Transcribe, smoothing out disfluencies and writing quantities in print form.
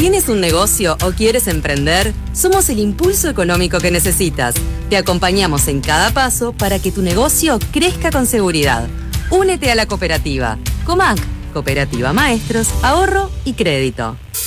¿Tienes un negocio o quieres emprender? Somos el impulso económico que necesitas. Te acompañamos en cada paso para que tu negocio crezca con seguridad. Únete a la cooperativa. COMAC, Cooperativa Maestros, Ahorro y Crédito.